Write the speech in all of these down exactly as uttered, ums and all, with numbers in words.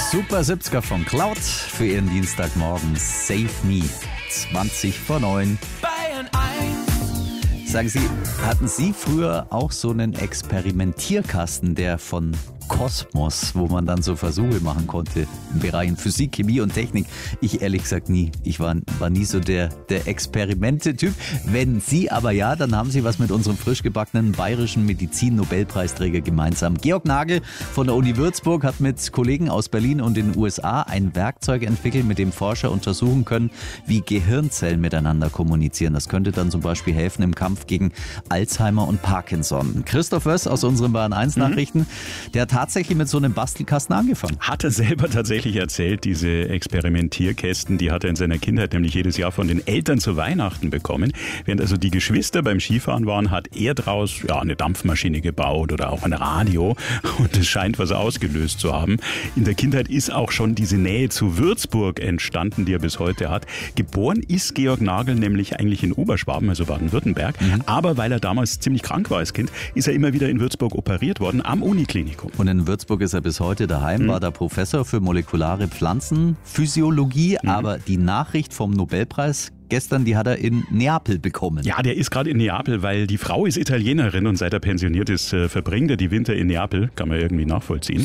Super siebziger von Cloud für Ihren Dienstagmorgen. Save Me. zwanzig vor neun. Bayern eins. Sagen Sie, hatten Sie früher auch so einen Experimentierkasten, der von Kosmos, wo man dann so Versuche machen konnte im Bereich Physik, Chemie und Technik? Ich ehrlich gesagt nie. Ich war, war nie so der, der Experimente-Typ. Wenn Sie aber ja, dann haben Sie was mit unserem frisch gebackenen bayerischen Medizin-Nobelpreisträger gemeinsam. Georg Nagel von der Uni Würzburg hat mit Kollegen aus Berlin und den U S A ein Werkzeug entwickelt, mit dem Forscher untersuchen können, wie Gehirnzellen miteinander kommunizieren. Das könnte dann zum Beispiel helfen im Kampf gegen Alzheimer und Parkinson. Christoph Wöss aus unseren Bayern eins Nachrichten, mhm. der hat tatsächlich mit so einem Bastelkasten angefangen. Hat er selber tatsächlich erzählt, diese Experimentierkästen, die hat er in seiner Kindheit nämlich jedes Jahr von den Eltern zu Weihnachten bekommen. Während also die Geschwister beim Skifahren waren, hat er draus ja, eine Dampfmaschine gebaut oder auch ein Radio und es scheint was ausgelöst zu haben. In der Kindheit ist auch schon diese Nähe zu Würzburg entstanden, die er bis heute hat. Geboren ist Georg Nagel nämlich eigentlich in Oberschwaben, also Baden-Württemberg, mhm. aber weil er damals ziemlich krank war als Kind, ist er immer wieder in Würzburg operiert worden, am Uniklinikum. Und in Würzburg ist er bis heute daheim, mhm. war der Professor für molekulare Pflanzenphysiologie, mhm. aber die Nachricht vom Nobelpreis gestern, die hat er in Neapel bekommen. Ja, der ist gerade in Neapel, weil die Frau ist Italienerin und seit er pensioniert ist, äh, verbringt er die Winter in Neapel. Kann man irgendwie nachvollziehen.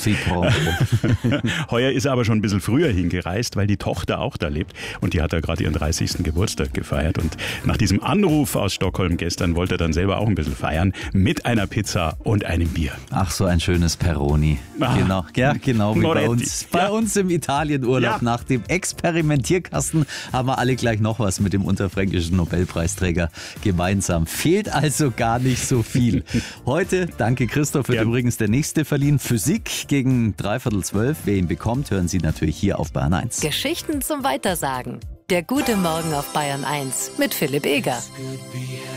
Heuer ist er aber schon ein bisschen früher hingereist, weil die Tochter auch da lebt und die hat da gerade ihren dreißigsten Geburtstag gefeiert. Und nach diesem Anruf aus Stockholm gestern wollte er dann selber auch ein bisschen feiern mit einer Pizza und einem Bier. Ach, so ein schönes Peroni. Ah, genau, ja, genau wie Moretti. bei uns. Bei ja. uns im Italienurlaub. Ja. Nach dem Experimentierkasten haben wir alle gleich noch was mit dem unterfränkischen Nobelpreisträger gemeinsam. Fehlt also gar nicht so viel. Heute, danke Christoph, wird ja. übrigens der nächste verliehen. Physik gegen dreiviertel zwölf. Wer ihn bekommt, hören Sie natürlich hier auf Bayern eins. Geschichten zum Weitersagen. Der gute Morgen auf Bayern eins mit Philipp Eger.